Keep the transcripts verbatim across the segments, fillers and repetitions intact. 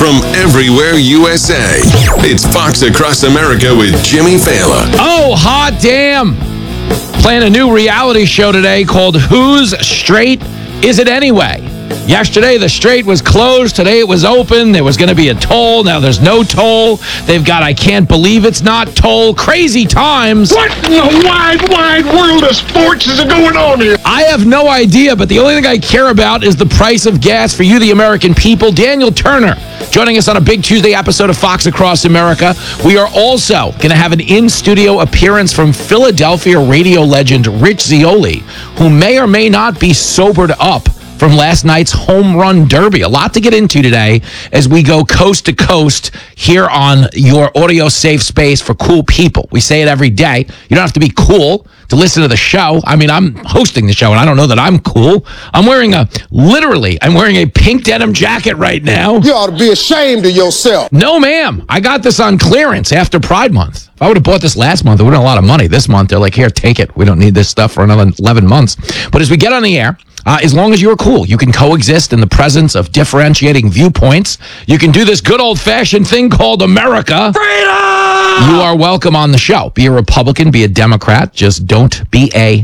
from everywhere U S A. It's Fox Across America with Jimmy Failla. Oh, hot damn. Playing a new reality show today called Whose Straight Is It Anyway? Yesterday, the Strait was closed. Today, it was open. There was going to be a toll. Now, there's no toll. They've got I Can't Believe It's Not Toll. Crazy times. What in the wide, wide world of sports is going on here? I have no idea, but the only thing I care about is the price of gas for you, the American people. Daniel Turner joining us on a big Tuesday episode of Fox Across America. We are also going to have an in-studio appearance from Philadelphia radio legend Rich Zeoli, who may or may not be sobered up from last night's home run derby. A lot to get into today as we go coast to coast here on your audio safe space for cool people. We say it every day. You don't have to be cool to listen to the show. I mean, I'm hosting the show, and I don't know that I'm cool. I'm wearing a, literally, I'm wearing a pink denim jacket right now. You ought to be ashamed of yourself. No, ma'am. I got this on clearance after Pride Month. If I would have bought this last month, it would have been a lot of money. This month, they're like, here, take it. We don't need this stuff for another eleven months. But as we get on the air, Uh, as long as you're cool, you can coexist in the presence of differentiating viewpoints. You can do this good old-fashioned thing called America. Freedom! You are welcome on the show. Be a Republican, be a Democrat. Just don't be a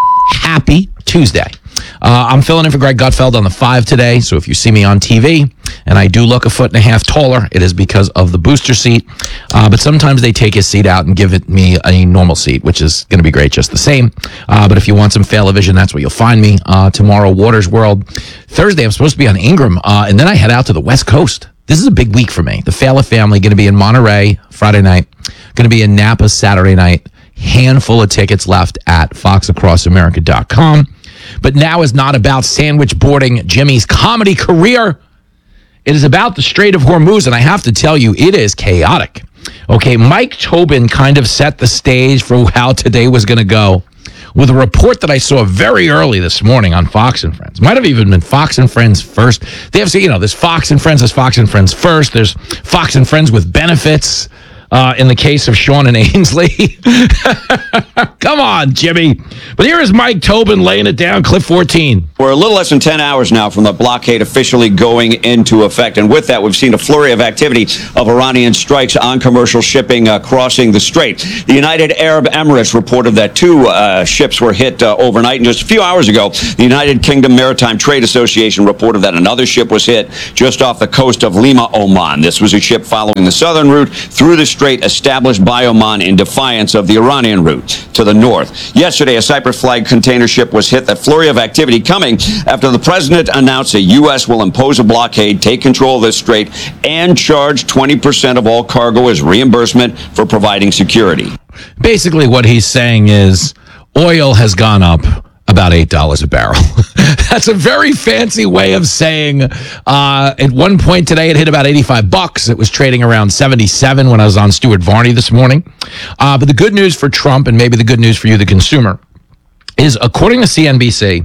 happy Tuesday. Uh, I'm filling in for Greg Gutfeld on the five today, so if you see me on T V and I do look a foot and a half taller, it is because of the booster seat. Uh, but sometimes they take his seat out and give it me a normal seat, which is going to be great just the same. Uh, but if you want some Failla-vision, that's where you'll find me. Uh, tomorrow, Waters World. Thursday, I'm supposed to be on Ingram, uh, and then I head out to the West Coast. This is a big week for me. The Failla family going to be in Monterey Friday night, going to be in Napa Saturday night. Handful of tickets left at fox across america dot com. But now is not about sandwich boarding Jimmy's comedy career. It is about the Strait of Hormuz, and I have to tell you, it is chaotic. Okay, Mike Tobin kind of set the stage for how today was going to go with a report that I saw very early this morning on Fox and Friends. Might have even been Fox and Friends first. They have, you know, there's Fox and Friends, there's Fox and Friends first, there's Fox and Friends with benefits. Uh, in the case of Sean and Ainsley. Come on, Jimmy. But here is Mike Tobin laying it down, clip fourteen. We're a little less than ten hours now from the blockade officially going into effect. And with that, we've seen a flurry of activity of Iranian strikes on commercial shipping uh, crossing the strait. The United Arab Emirates reported that two uh, ships were hit uh, overnight. And just a few hours ago, the United Kingdom Maritime Trade Association reported that another ship was hit just off the coast of Lima, Oman. This was a ship following the southern route through the strait established by Oman in defiance of the Iranian route to the north. Yesterday, a Cyprus flagged container ship was hit. That flurry of activity coming after the president announced the U S will impose a blockade, take control of this strait, and charge twenty percent of all cargo as reimbursement for providing security. Basically, what he's saying is oil has gone up about eight dollars a barrel. That's a very fancy way of saying uh, at one point today it hit about eighty-five bucks. It was trading around seventy-seven when I was on Stuart Varney this morning. Uh, but the good news for Trump, and maybe the good news for you, the consumer, is according to C N B C,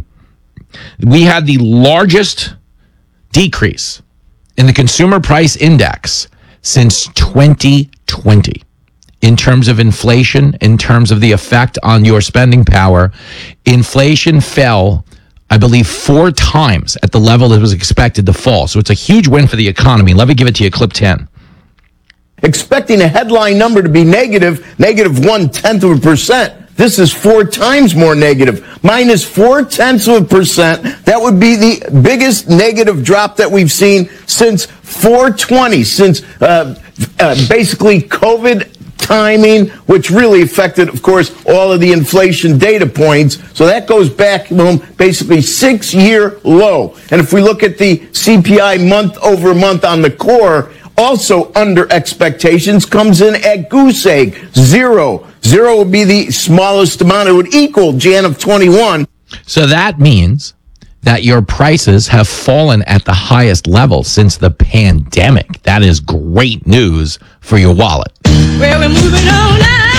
we had the largest decrease in the consumer price index since twenty twenty. In terms of inflation, in terms of the effect on your spending power, inflation fell, I believe, four times at the level that was expected to fall. So it's a huge win for the economy. Let me give it to you, clip ten. Expecting a headline number to be negative, negative one-tenth of a percent. This is four times more negative, minus four-tenths of a percent. That would be the biggest negative drop that we've seen since four twenty, since uh, uh, basically COVID timing, which really affected, of course, all of the inflation data points. So that goes back, well, basically six-year low. And if we look at the C P I month over month on the core, also under expectations, comes in at goose egg, zero. Zero would be the smallest amount. It would equal Jan of twenty-one. So that means that your prices have fallen at the highest level since the pandemic. That is great news for your wallet. Well, we're moving on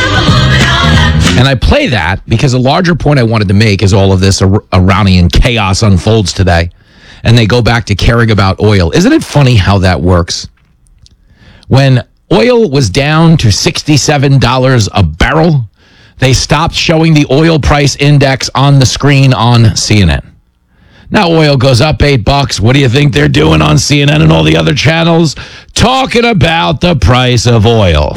now. And I play that because a larger point I wanted to make is all of this Ar- Iranian chaos unfolds today. And they go back to caring about oil. Isn't it funny how that works? When oil was down to sixty-seven dollars a barrel, they stopped showing the oil price index on the screen on C N N. Now oil goes up eight bucks. What do you think they're doing on C N N and all the other channels? Talking about the price of oil.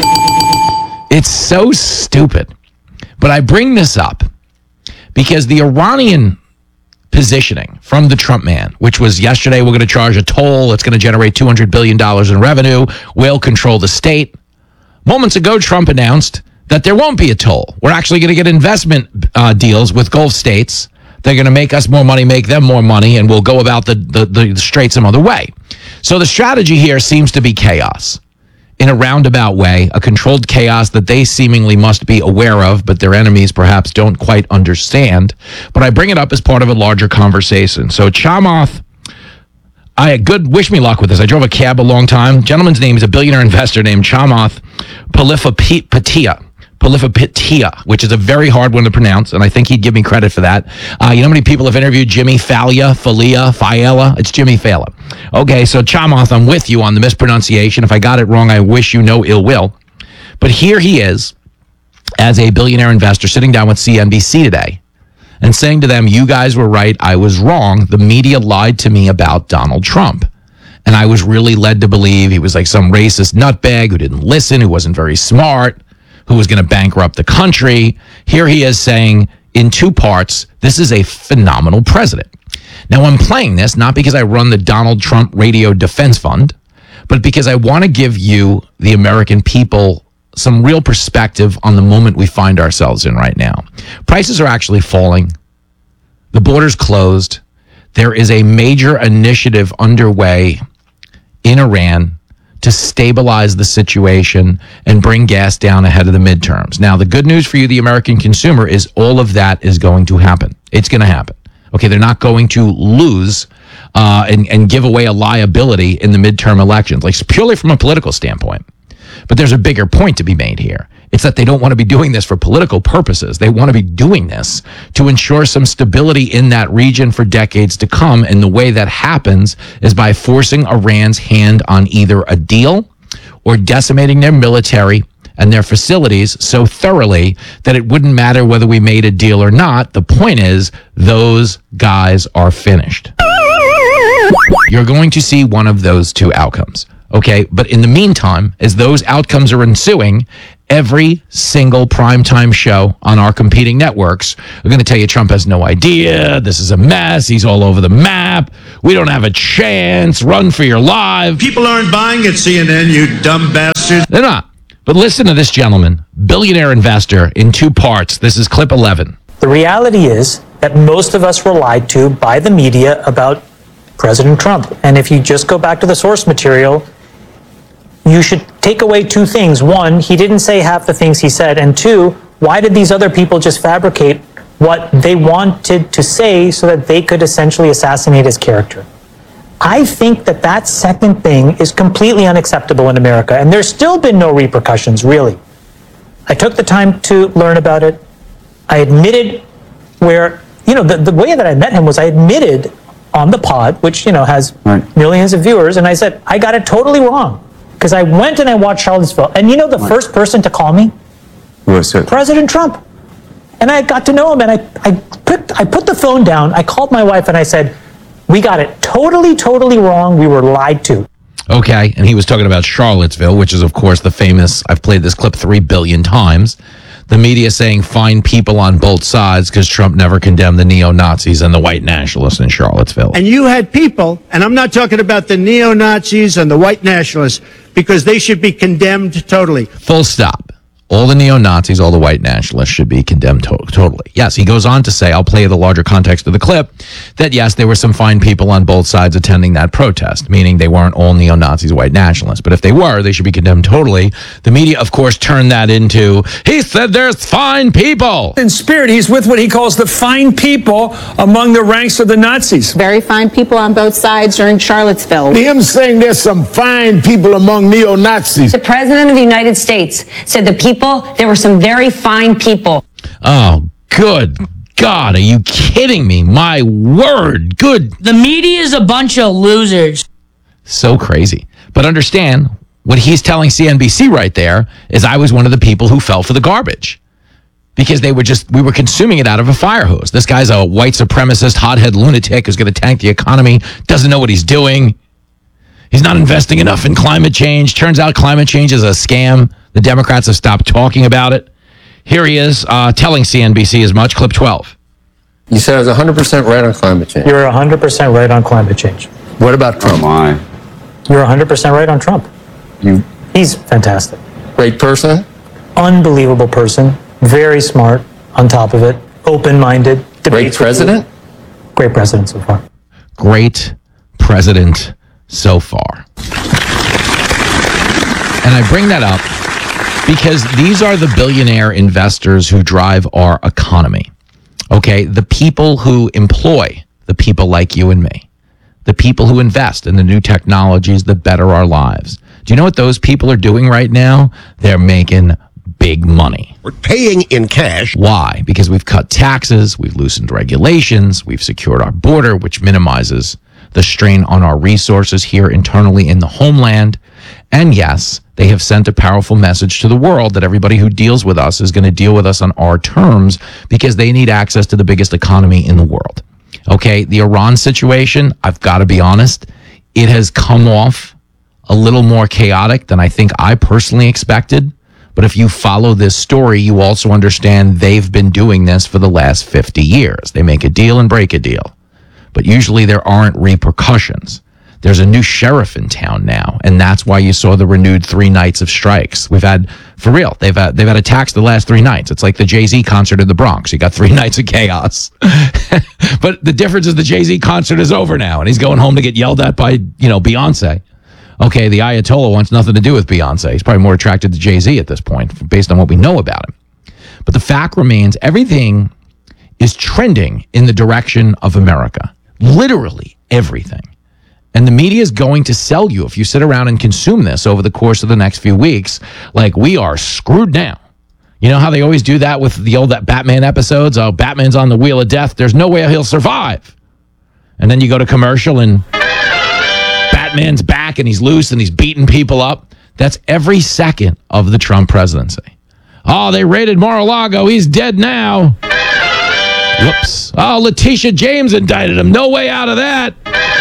It's so stupid. But I bring this up because the Iranian positioning from the Trump man, which was yesterday, we're going to charge a toll. It's going to generate two hundred billion dollars in revenue. We'll control the state. Moments ago, Trump announced that there won't be a toll. We're actually going to get investment uh, deals with Gulf states. They're going to make us more money, make them more money, and we'll go about the, the, the strait some other way. So the strategy here seems to be chaos. In a roundabout way, a controlled chaos that they seemingly must be aware of, but their enemies perhaps don't quite understand. But I bring it up as part of a larger conversation. So Chamath, I had good, wish me luck with this. I drove a cab a long time. Gentleman's name is a billionaire investor named Chamath Palihapitiya. Palihapitiya, which is a very hard one to pronounce, and I think he'd give me credit for that. Uh, you know how many people have interviewed Jimmy Failla, Falia, Fiala? It's Jimmy Fallon. Okay, so Chamath, I'm with you on the mispronunciation. If I got it wrong, I wish you no ill will. But here he is, as a billionaire investor, sitting down with C N B C today and saying to them, you guys were right, I was wrong. The media lied to me about Donald Trump. And I was really led to believe he was like some racist nutbag who didn't listen, who wasn't very smart, who was going to bankrupt the country. Here he is saying in two parts, this is a phenomenal president. Now, I'm playing this not because I run the Donald Trump Radio Defense Fund, but because I want to give you, the American people, some real perspective on the moment we find ourselves in right now. Prices are actually falling. The border's closed. There is a major initiative underway in Iran to stabilize the situation and bring gas down ahead of the midterms. Now, the good news for you, the American consumer, is all of that is going to happen. It's going to happen. Okay, they're not going to lose uh, and, and give away a liability in the midterm elections, like purely from a political standpoint. But there's a bigger point to be made here. It's that they don't want to be doing this for political purposes. They want to be doing this to ensure some stability in that region for decades to come. And the way that happens is by forcing Iran's hand on either a deal or decimating their military and their facilities so thoroughly that it wouldn't matter whether we made a deal or not. The point is, those guys are finished. You're going to see one of those two outcomes. Okay, but in the meantime, as those outcomes are ensuing, every single primetime show on our competing networks are going to tell you Trump has no idea, this is a mess, he's all over the map, we don't have a chance, run for your life. People aren't buying at C N N, you dumb bastards. They're not. But listen to this gentleman, billionaire investor, in two parts. This is clip eleven. The reality is that most of us were lied to by the media about President Trump. And if you just go back to the source material, you should take away two things. One, he didn't say half the things he said. And two, why did these other people just fabricate what they wanted to say so that they could essentially assassinate his character? I think that that second thing is completely unacceptable in America. And there's still been no repercussions, really. I took the time to learn about it. I admitted where, you know, the, the way that I met him was I admitted on the pod, which, you know, has right. millions of viewers. And I said, I got it totally wrong. Because I went and I watched Charlottesville. And you know the what? first person to call me? Who was it? President Trump. And I got to know him, and I, I, put, I put the phone down. I called my wife, and I said, we got it totally, totally wrong. We were lied to. Okay, and he was talking about Charlottesville, which is, of course, the famous, I've played this clip three billion times. The media saying find people on both sides because Trump never condemned the neo-Nazis and the white nationalists in Charlottesville. And you had people, and I'm not talking about the neo-Nazis and the white nationalists, because they should be condemned totally. Full stop. All the neo-Nazis, all the white nationalists should be condemned to- totally. Yes, he goes on to say, I'll play the larger context of the clip, that yes, there were some fine people on both sides attending that protest, meaning they weren't all neo-Nazis, white nationalists. But if they were, they should be condemned totally. The media, of course, turned that into, he said there's fine people. In spirit, he's with what he calls the fine people among the ranks of the Nazis. Very fine people on both sides during Charlottesville. Him saying there's some fine people among neo-Nazis. The President of the United States said the people there were some very fine people. Oh, good God. Are you kidding me? My word. Good. The media is a bunch of losers. So crazy. But understand, what he's telling C N B C right there is I was one of the people who fell for the garbage. because they were just, we were consuming it out of a fire hose. This guy's a white supremacist, hothead lunatic who's going to tank the economy, doesn't know what he's doing. He's not investing enough in climate change. Turns out climate change is a scam. The Democrats have stopped talking about it. Here he is uh, telling C N B C as much. Clip twelve. You said I was one hundred percent right on climate change. You're one hundred percent right on climate change. What about Trump? Oh my. You're one hundred percent right on Trump. You He's fantastic. great person? Unbelievable person. Very smart, on top of it. Open-minded. Great president? Great president so far. Great president so far. And I bring that up because these are the billionaire investors who drive our economy. Okay, the people who employ the people like you and me. The people who invest in the new technologies that better our lives. Do you know what those people are doing right now? They're making big money. We're paying in cash. Why? Because we've cut taxes, we've loosened regulations, we've secured our border, which minimizes the strain on our resources here internally in the homeland. And yes, they have sent a powerful message to the world that everybody who deals with us is going to deal with us on our terms because they need access to the biggest economy in the world. Okay, the Iran situation, I've got to be honest, it has come off a little more chaotic than I think I personally expected. But if you follow this story, you also understand they've been doing this for the last fifty years. They make a deal and break a deal. But usually there aren't repercussions. There's a new sheriff in town now, and that's why you saw the renewed three nights of strikes. We've had, for real, they've had, they've had attacks the last three nights. It's like the Jay-Z concert in the Bronx. You got three nights of chaos. But the difference is the Jay-Z concert is over now, and he's going home to get yelled at by, you know, Beyonce. Okay, the Ayatollah wants nothing to do with Beyonce. He's probably more attracted to Jay-Z at this point, based on what we know about him. But the fact remains, everything is trending in the direction of America. Literally everything. And the media is going to sell you, if you sit around and consume this over the course of the next few weeks, like we are screwed now. You know how they always do that with the old that Batman episodes? Oh, Batman's on the wheel of death. There's no way he'll survive. And then you go to commercial and Batman's back and he's loose and he's beating people up. That's every second of the Trump presidency. Oh, they raided Mar-a-Lago. He's dead now. Whoops. Oh, Letitia James indicted him. No way out of that.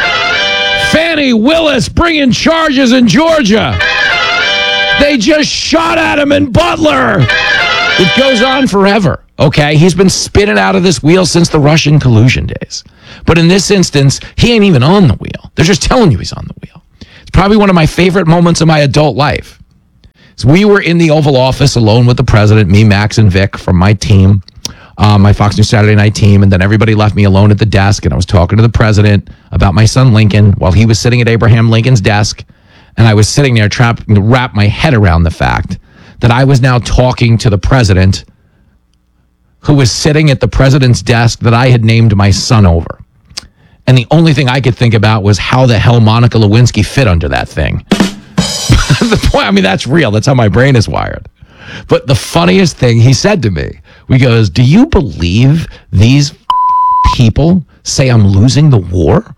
Fannie Willis bringing charges in Georgia. They just shot at him in Butler. It goes on forever, okay? He's been spinning out of this wheel since the Russian collusion days. But in this instance, he ain't even on the wheel. They're just telling you he's on the wheel. It's probably one of my favorite moments of my adult life. So we were in the Oval Office alone with the president, me, Max, and Vic from my team. Um, my Fox News Saturday Night team, and then everybody left me alone at the desk, and I was talking to the president about my son Lincoln while he was sitting at Abraham Lincoln's desk, and I was sitting there trying to wrap my head around the fact that I was now talking to the president who was sitting at the president's desk that I had named my son over. And the only thing I could think about was how the hell Monica Lewinsky fit under that thing. The point, I mean, that's real. That's how my brain is wired. But the funniest thing he said to me, he goes, do you believe these people say I'm losing the war?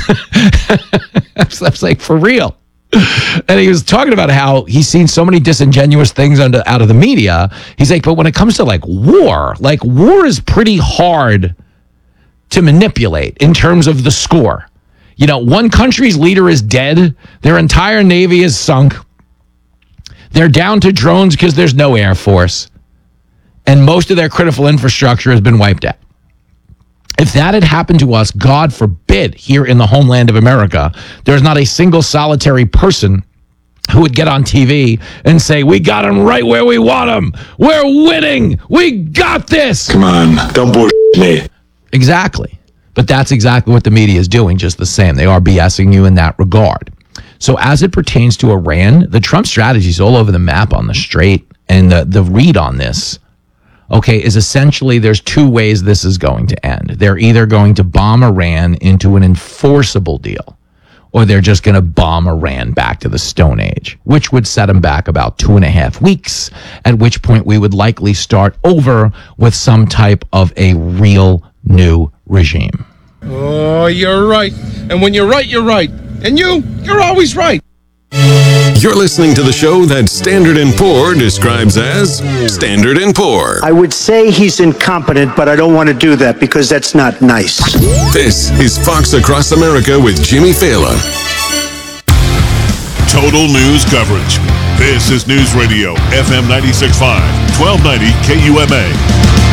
I was like, for real. And he was talking about how he's seen so many disingenuous things under, out of the media. He's like, but when it comes to like war, like war is pretty hard to manipulate in terms of the score. You know, one country's leader is dead. Their entire navy is sunk. They're down to drones because there's no Air Force. And most of their critical infrastructure has been wiped out. If that had happened to us, God forbid, here in the homeland of America, there's not a single solitary person who would get on T V and say, we got them right where we want them. We're winning. We got this. Come on, don't bullshit me. Exactly. But that's exactly what the media is doing, just the same. They are BSing you in that regard. So as it pertains to Iran, the Trump strategy is all over the map on the straight. And the, the read on this, okay, is essentially there's two ways this is going to end. They're either going to bomb Iran into an enforceable deal, or they're just going to bomb Iran back to the Stone Age, which would set them back about two and a half weeks, at which point we would likely start over with some type of a real new regime. Oh, you're right. And when you're right, you're right. And you, you're always right. You're listening to the show that Standard and Poor describes as Standard and Poor. I would say he's incompetent, but I don't want to do that because that's not nice. This is Fox Across America with Jimmy Fallon. Total news coverage. This is News Radio, F M ninety-six point five, twelve ninety K U M A.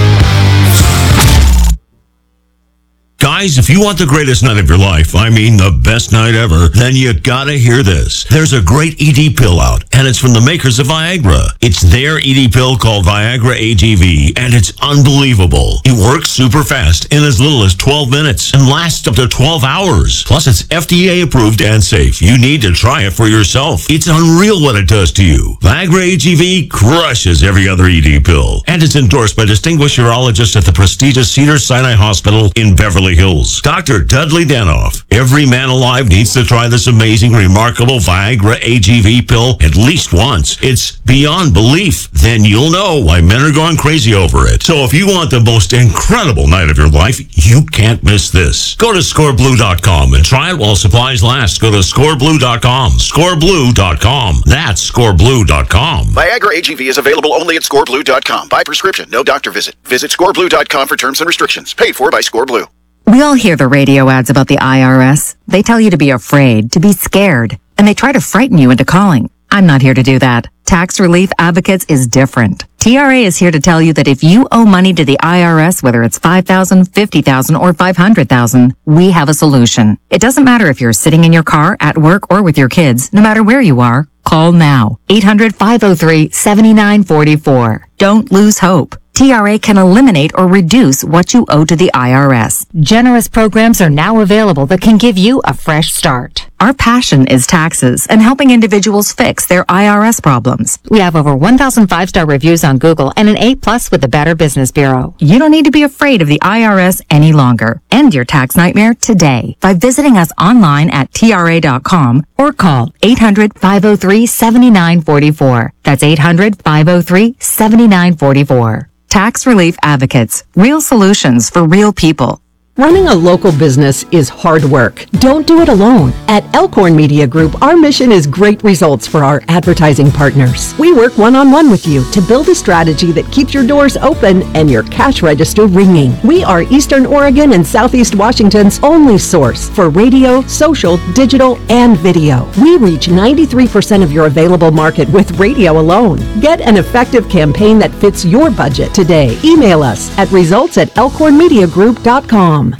Guys, if you want the greatest night of your life, I mean the best night ever, then you gotta hear this. There's a great E D pill out, and it's from the makers of Viagra. It's their E D pill called Viagra A G V, and it's unbelievable. It works super fast in as little as twelve minutes and lasts up to twelve hours. Plus, it's F D A approved and safe. You need to try it for yourself. It's unreal what it does to you. Viagra A G V crushes every other E D pill, and it's endorsed by distinguished urologists at the prestigious Cedars-Sinai Hospital in Beverly Hills. Doctor Dudley Danoff. Every man alive needs to try this amazing, remarkable Viagra A G V pill at least once. It's beyond belief. Then you'll know why men are going crazy over it. So if you want the most incredible night of your life, you can't miss this. Go to score blue dot com and try it while supplies last. Go to score blue dot com. score blue dot com. That's score blue dot com. Viagra A G V is available only at score blue dot com. By prescription, no doctor visit. Visit score blue dot com for terms and restrictions. Paid for by ScoreBlue. We all hear the radio ads about the I R S. They tell you to be afraid, to be scared, and they try to frighten you into calling. I'm not here to do that. Tax Relief Advocates is different. T R A is here to tell you that if you owe money to the I R S, whether it's five thousand dollars, fifty thousand dollars, or five hundred thousand dollars, we have a solution. It doesn't matter if you're sitting in your car, at work, or with your kids. No matter where you are, call now. eight hundred, five oh three, seven nine four four. Don't lose hope. T R A can eliminate or reduce what you owe to the I R S. Generous programs are now available that can give you a fresh start. Our passion is taxes and helping individuals fix their I R S problems. We have over one thousand five-star reviews on Google and an A plus with the Better Business Bureau. You don't need to be afraid of the I R S any longer. End your tax nightmare today by visiting us online at T R A dot com or call eight hundred, five oh three, seven nine four four. That's eight hundred, five oh three, seven nine four four. Tax Relief Advocates. Real solutions for real people. Running a local business is hard work. Don't do it alone. At Elkhorn Media Group, our mission is great results for our advertising partners. We work one-on-one with you to build a strategy that keeps your doors open and your cash register ringing. We are Eastern Oregon and Southeast Washington's only source for radio, social, digital, and video. We reach ninety-three percent of your available market with radio alone. Get an effective campaign that fits your budget today. Email us at results at elkhorn media group dot com.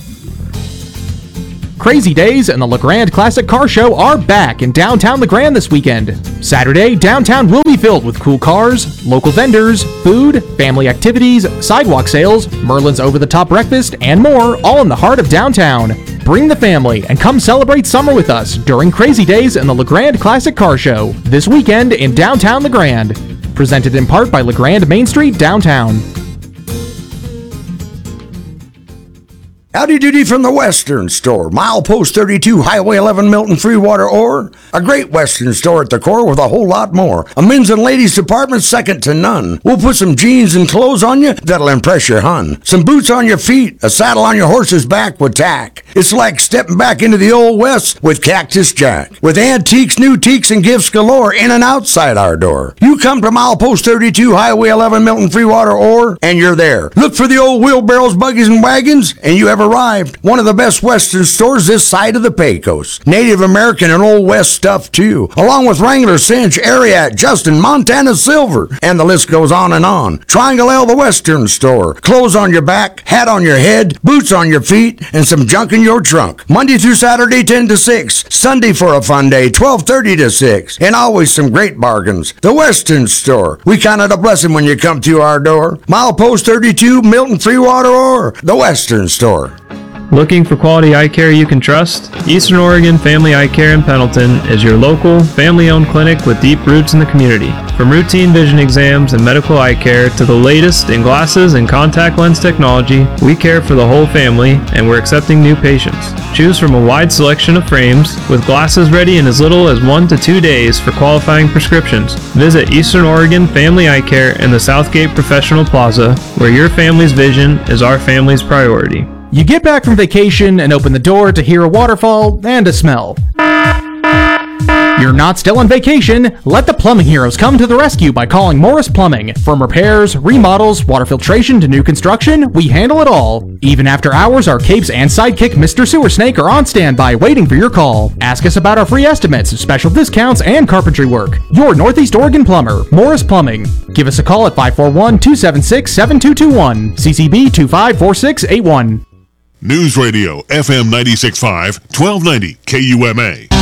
Crazy Days and the LeGrand Classic Car Show are back in downtown LeGrand this weekend. Saturday, downtown will be filled with cool cars, local vendors, food, family activities, sidewalk sales, Merlin's over-the-top breakfast, and more, all in the heart of downtown. Bring the family and come celebrate summer with us during Crazy Days and the LeGrand Classic Car Show this weekend in downtown LeGrand. Presented in part by LeGrand Main Street Downtown. Howdy doody from the Western Store, milepost thirty-two, Highway eleven, Milton, Freewater, or a great Western store at the core with a whole lot more. A men's and ladies department second to none. We'll put some jeans and clothes on you that'll impress your hun. Some boots on your feet, a saddle on your horse's back with tack. It's like stepping back into the old West with Cactus Jack. With antiques, new teaks, and gifts galore in and outside our door. You come to milepost thirty-two, Highway eleven, Milton, Freewater, or, and you're there. Look for the old wheelbarrows, buggies, and wagons, and you have arrived. One of the best Western stores this side of the Pecos. Native American and Old West stuff too, along with Wrangler, Cinch, Ariat, Justin, Montana Silver, and the list goes on and on. Triangle L, the Western Store. Clothes on your back, hat on your head, boots on your feet, and some junk in your trunk. Monday through Saturday, ten to six. Sunday for a fun day, twelve thirty to six. And always some great bargains. The Western Store. We count it a blessing when you come through our door. Milepost thirty-two, Milton, Freewater, or the Western Store. Looking for quality eye care you can trust? Eastern Oregon Family Eye Care in Pendleton is your local, family-owned clinic with deep roots in the community. From routine vision exams and medical eye care to the latest in glasses and contact lens technology, we care for the whole family and we're accepting new patients. Choose from a wide selection of frames with glasses ready in as little as one to two days for qualifying prescriptions. Visit Eastern Oregon Family Eye Care in the Southgate Professional Plaza, where your family's vision is our family's priority. You get back from vacation and open the door to hear a waterfall and a smell. You're not still on vacation? Let the plumbing heroes come to the rescue by calling Morris Plumbing. From repairs, remodels, water filtration to new construction, we handle it all. Even after hours, our capes and sidekick Mister Sewer Snake are on standby waiting for your call. Ask us about our free estimates, special discounts, and carpentry work. Your Northeast Oregon plumber, Morris Plumbing. Give us a call at five four one, two seven six, seven two two one, C C B two five four six eight one. News Radio F M ninety-six point five, twelve ninety K U M A.